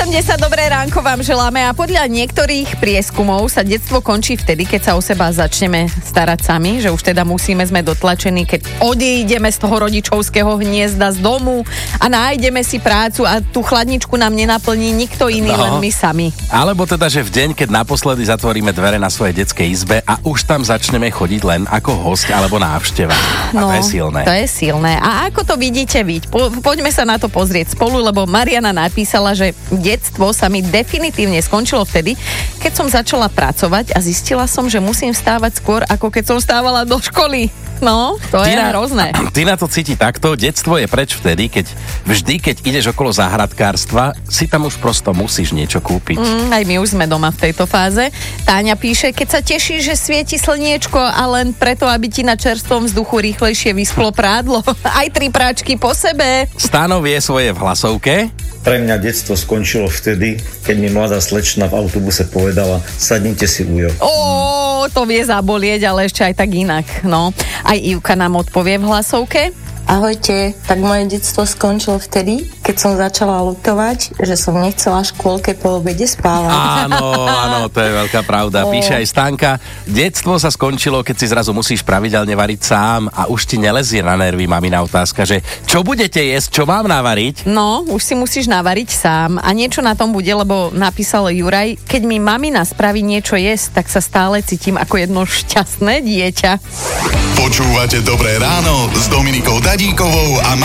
8:10, dobré ránko vám želáme a podľa niektorých prieskumov sa detstvo končí vtedy, keď sa o seba začneme starať sami, že už teda sme dotlačení, keď odejdeme z toho rodičovského hniezda z domu a nájdeme si prácu a tú chladničku nám nenaplní nikto iný, len my sami. Alebo teda, že v deň, keď naposledy zatvoríme dvere na svojej detskej izbe a už tam začneme chodiť len ako hosť alebo návšteva. A to je silné. To je silné. A ako to vidíte vy? Poďme sa na to pozrieť spolu, lebo Mariana napísala, že detstvo sa mi definitívne skončilo vtedy, keď som začala pracovať a zistila som, že musím vstávať skôr, ako keď som vstávala do školy. No, to je hrozné. Ty na to cíti takto, detstvo je preč vtedy, keď ideš okolo záhradkárstva, si tam už prosto musíš niečo kúpiť. Aj my už sme doma v tejto fáze. Táňa píše, keď sa teší, že svieti slniečko a len preto, aby ti na čerstvom vzduchu rýchlejšie vyschlo prádlo. Aj 3 práčky po sebe. Stano vie svoje v hlasovke. Pre mňa detstvo skončilo vtedy, keď mi mladá slečna v autobuse povedala: sadnite si, ujo. To vie zabolieť, ale ešte aj tak inak. No, aj Ivka nám odpovie v hlasovke. Ahojte, tak moje detstvo skončilo vtedy, keď som začala ľutovať, že som nechcela škôlke po obede spávať. Áno, to je veľká pravda. Píše aj Stanka, detstvo sa skončilo, keď si zrazu musíš pravidelne variť sám a už ti nelezie na nervy mamina otázka, že čo budete jesť, čo mám navariť? No, už si musíš navariť sám a niečo na tom bude, lebo napísal Juraj, keď mi mamina spraví niečo jesť, tak sa stále cítim ako jedno šťastné dieťa. Počúvate Dobré ráno s Dominikou Dadíkovou a